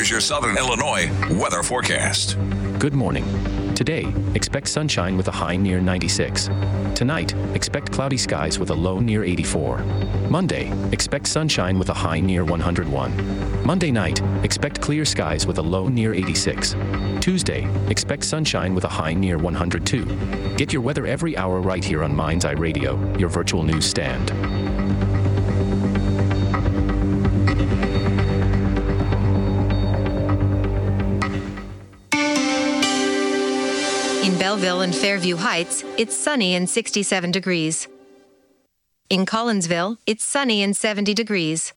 Here's your Southern Illinois weather forecast. Good morning. Today, expect sunshine with a high near 96. Tonight, expect cloudy skies with a low near 84. Monday, expect sunshine with a high near 101. Monday night, expect clear skies with a low near 86. Tuesday, expect sunshine with a high near 102. Get your weather every hour right here on Mind's Eye Radio, your virtual news stand. In Belleville and Fairview Heights, it's sunny and 67 degrees. In Collinsville, it's sunny and 70 degrees.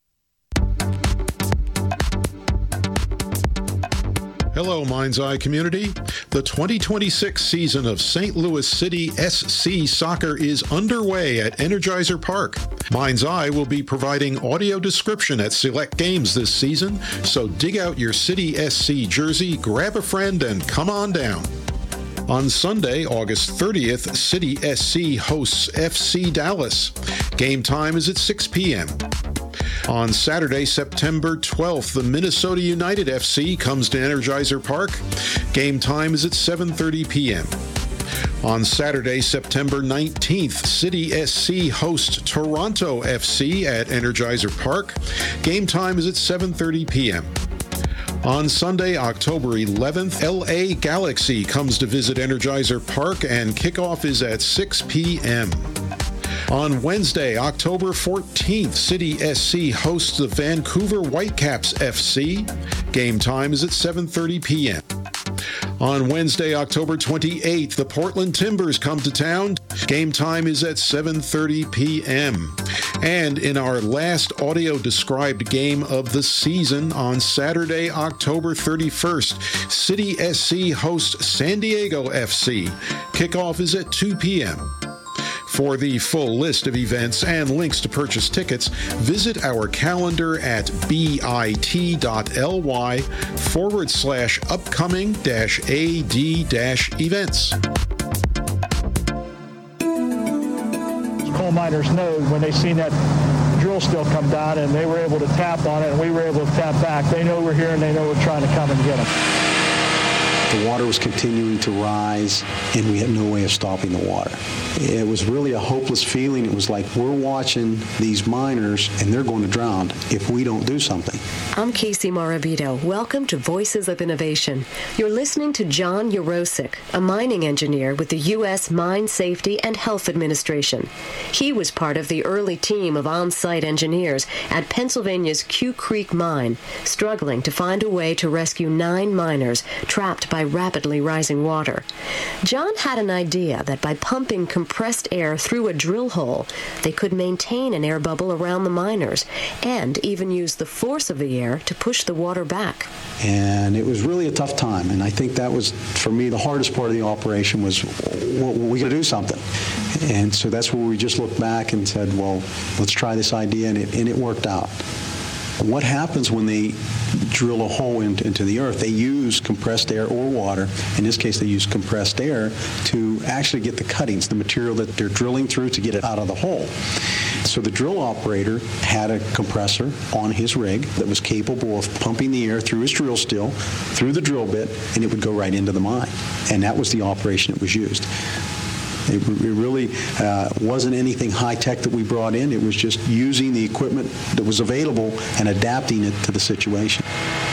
Hello, Mind's Eye community. The 2026 season of St. Louis City SC Soccer is underway at Energizer Park. Mind's Eye will be providing audio description at select games this season, so dig out your City SC jersey, grab a friend, and come on down. On Sunday, August 30th, City SC hosts FC Dallas. Game time is at 6 p.m. On Saturday, September 12th, the Minnesota United FC comes to Energizer Park. Game time is at 7:30 p.m. On Saturday, September 19th, City SC hosts Toronto FC at Energizer Park. Game time is at 7:30 p.m. On Sunday, October 11th, LA Galaxy comes to visit Energizer Park, and kickoff is at 6 p.m. On Wednesday, October 14th, City SC hosts the Vancouver Whitecaps FC. Game time is at 7:30 p.m. On Wednesday, October 28th, the Portland Timbers come to town. Game time is at 7:30 p.m. And in our last audio-described game of the season, on Saturday, October 31st, City SC hosts San Diego FC. Kickoff is at 2 p.m. For the full list of events and links to purchase tickets, visit our calendar at bit.ly/upcoming-ad-events. Coal miners know when they seen that drill still come down and they were able to tap on it and we were able to tap back, they know we're here and they know we're trying to come and get them. The water was continuing to rise, and we had no way of stopping the water. It was really a hopeless feeling. It was like we're watching these miners, and they're going to drown if we don't do something. I'm Casey Morabito. Welcome to Voices of Innovation. You're listening to John Urosic, a mining engineer with the U.S. Mine Safety and Health Administration. He was part of the early team of on-site engineers at Pennsylvania's Q Creek Mine, struggling to find a way to rescue 9 miners trapped by rapidly rising water. John had an idea that by pumping compressed air through a drill hole, they could maintain an air bubble around the miners and even use the force of the air to push the water back. And it was really a tough time, and I think that was, for me, the hardest part of the operation was, well, we got to do something. And so that's where we just looked back and said, well, let's try this idea, and it worked out. What happens when they drill a hole into the earth? They use compressed air or water. In this case, they use compressed air to actually get the cuttings, the material that they're drilling through, to get it out of the hole. So the drill operator had a compressor on his rig that was capable of pumping the air through his drill still, through the drill bit, and it would go right into the mine. And that was the operation that was used. It really wasn't anything high-tech that we brought in. It was just using the equipment that was available and adapting it to the situation.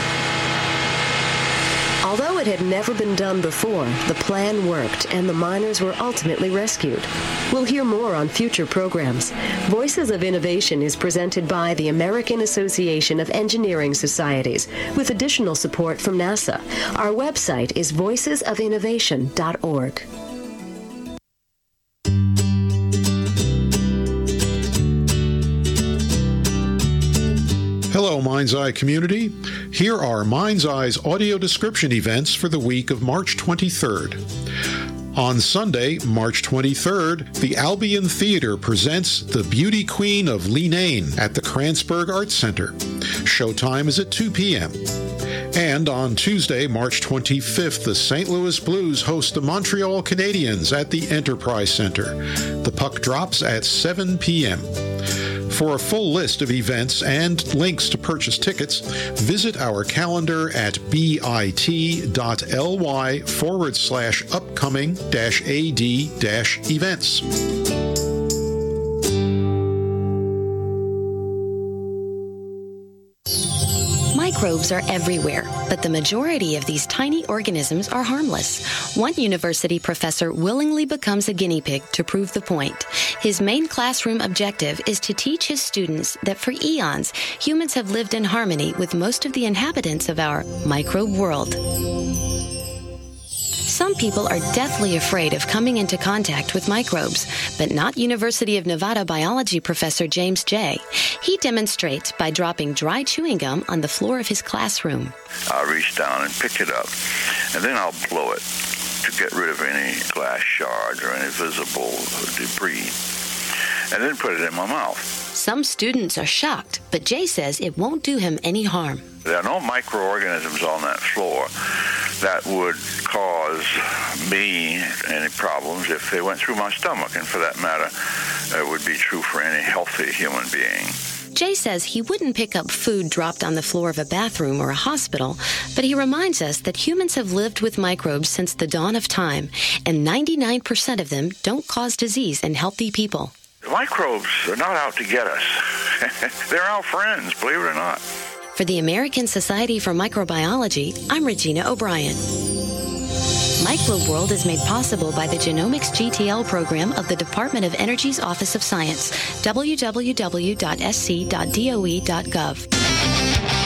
Although it had never been done before, the plan worked and the miners were ultimately rescued. We'll hear more on future programs. Voices of Innovation is presented by the American Association of Engineering Societies with additional support from NASA. Our website is voicesofinnovation.org. Hello, Mind's Eye community. Here are Mind's Eye's audio description events for the week of March 23rd. On Sunday, March 23rd, the Albion Theater presents The Beauty Queen of Leenane at the Kranzberg Arts Center. Showtime is at 2 p.m. And on Tuesday, March 25th, the St. Louis Blues host the Montreal Canadiens at the Enterprise Center. The puck drops at 7 p.m. For a full list of events and links to purchase tickets, visit our calendar at bit.ly/upcoming-ad-events. Microbes are everywhere, but the majority of these tiny organisms are harmless. One university professor willingly becomes a guinea pig to prove the point. His main classroom objective is to teach his students that for eons, humans have lived in harmony with most of the inhabitants of our microbe world. Some people are deathly afraid of coming into contact with microbes, but not University of Nevada biology professor James J. He demonstrates by dropping dry chewing gum on the floor of his classroom. I'll reach down and pick it up, and then I'll blow it to get rid of any glass shards or any visible debris, and then put it in my mouth. Some students are shocked, but Jay says it won't do him any harm. There are no microorganisms on that floor that would cause me any problems if they went through my stomach, and for that matter, it would be true for any healthy human being. Jay says he wouldn't pick up food dropped on the floor of a bathroom or a hospital, but he reminds us that humans have lived with microbes since the dawn of time, and 99% of them don't cause disease in healthy people. The microbes are not out to get us. They're our friends, believe it or not. For the American Society for Microbiology, I'm Regina O'Brien. Microbe World is made possible by the Genomics GTL program of the Department of Energy's Office of Science, www.sc.doe.gov.